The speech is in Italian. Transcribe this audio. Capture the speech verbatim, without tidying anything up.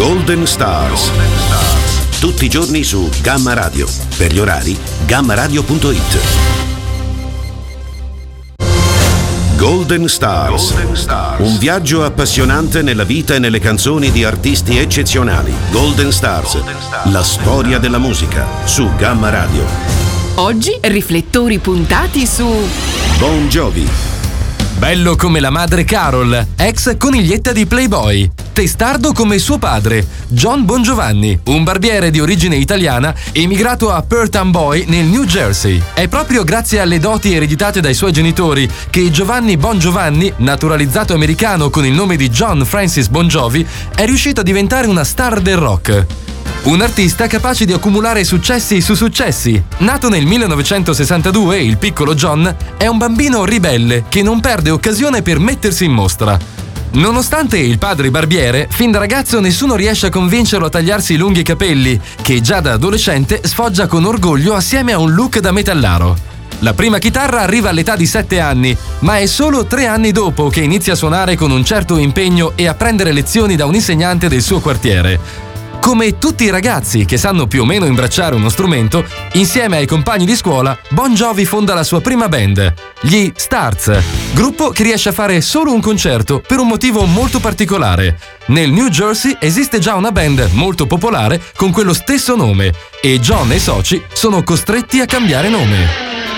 Golden Stars. Tutti i giorni su Gamma Radio. Per gli orari, gamma radio punto it. Golden Stars. Golden Stars. Un viaggio appassionante nella vita e nelle canzoni di artisti eccezionali. Golden Stars. Golden Stars. La storia della musica su Gamma Radio. Oggi riflettori puntati su Bon Jovi. Bello come la madre Carol, ex coniglietta di Playboy. Testardo come suo padre, John Bon Giovanni, un barbiere di origine italiana emigrato a Perth Amboy nel New Jersey. È proprio grazie alle doti ereditate dai suoi genitori che Giovanni Bon Giovanni, naturalizzato americano con il nome di John Francis Bon Jovi, è riuscito a diventare una star del rock. Un artista capace di accumulare successi su successi. Nato nel millenovecentosessantadue, il piccolo John è un bambino ribelle che non perde occasione per mettersi in mostra. Nonostante il padre barbiere, fin da ragazzo nessuno riesce a convincerlo a tagliarsi i lunghi capelli, che già da adolescente sfoggia con orgoglio assieme a un look da metallaro. La prima chitarra arriva all'età di sette anni, ma è solo tre anni dopo che inizia a suonare con un certo impegno e a prendere lezioni da un insegnante del suo quartiere. Come tutti i ragazzi che sanno più o meno imbracciare uno strumento, insieme ai compagni di scuola, Bon Jovi fonda la sua prima band, gli Stars, gruppo che riesce a fare solo un concerto per un motivo molto particolare. Nel New Jersey esiste già una band molto popolare con quello stesso nome e John e i soci sono costretti a cambiare nome.